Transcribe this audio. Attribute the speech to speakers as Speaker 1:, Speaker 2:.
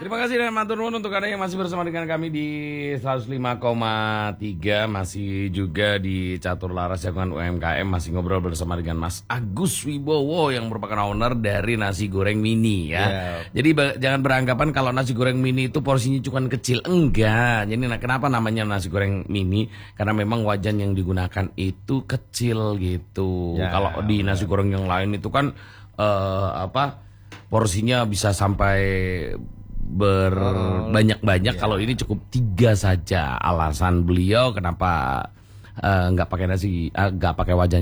Speaker 1: Terima kasih dan matur nuwun untuk Anda yang masih bersama dengan kami di 105,3. Masih juga di Catur Laras Jagoan UMKM. Masih ngobrol bersama dengan Mas Agus Wibowo yang merupakan owner dari nasi goreng mini ya. Jadi jangan beranggapan kalau nasi goreng mini itu porsinya cuma kecil. Enggak. Jadi kenapa namanya nasi goreng mini? Karena memang wajan yang digunakan itu kecil gitu. Kalau di nasi goreng yang lain itu kan porsinya bisa sampai berbanyak-banyak. Kalau ini cukup 3 saja. Alasan beliau kenapa nggak pakai nasi, nggak pakai wajan